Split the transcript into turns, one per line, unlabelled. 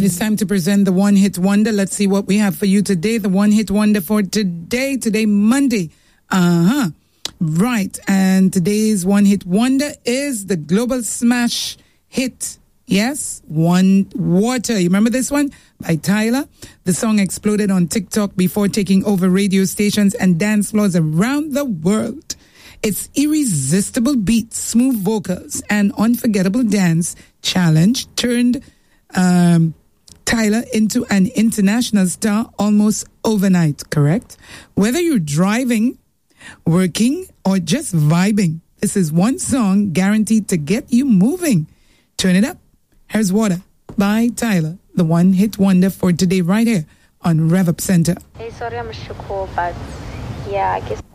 right, it's time to present the One Hit Wonder. Let's see what we have for you today. The One Hit Wonder for today, Monday. Right, and today's One Hit Wonder is the global smash hit. Yes, One Water. You remember this one? By Tyler. The song exploded on TikTok before taking over radio stations and dance floors around the world. Its irresistible beats, smooth vocals, and unforgettable dance challenge turned Tyler into an international star almost overnight, correct? Whether you're driving, working, or just vibing, this is one song guaranteed to get you moving. Turn it up. Here's Water by Tyler, the One Hit Wonder for today right here on Rev Up Center.
Hey, sorry I missed your call, but yeah, I guess